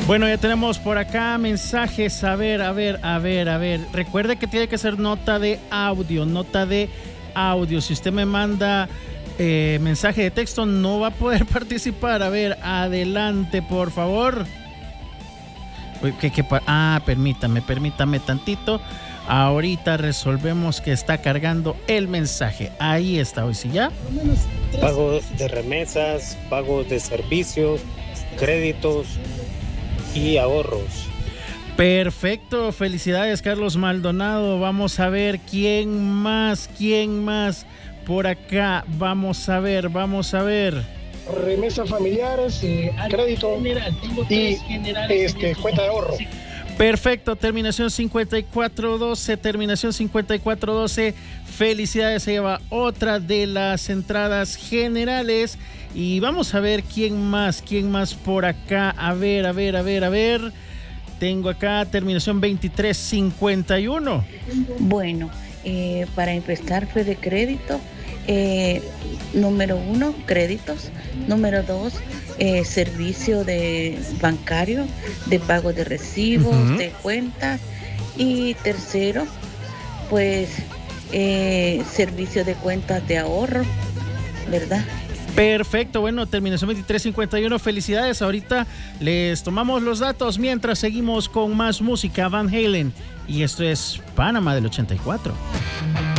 Bueno, ya tenemos por acá mensajes. A ver. Recuerde que tiene que ser nota de audio. Si usted me manda mensaje de texto, no va a poder participar. A ver, adelante, por favor. Permítame tantito. Ahorita resolvemos que está cargando el mensaje. Ahí está, hoy sí ya. Pago de remesas, pago de servicios, créditos y ahorros. Perfecto, felicidades Carlos Maldonado. Vamos a ver quién más por acá. Vamos a ver. Remesas familiares, crédito y cuenta de ahorro. Perfecto, terminación 5412. Felicidades, se lleva otra de las entradas generales. Y vamos a ver quién más por acá. A ver. Tengo acá terminación 2351. Bueno, para empezar fue de crédito. Número 1, créditos. Número 2, servicio de bancario, de pago de recibos, de cuentas. Y tercero, pues servicio de cuentas de ahorro, ¿verdad? Perfecto, bueno, terminación 2351, felicidades. Ahorita les tomamos los datos mientras seguimos con más música. Van Halen, y esto es Panamá del 84.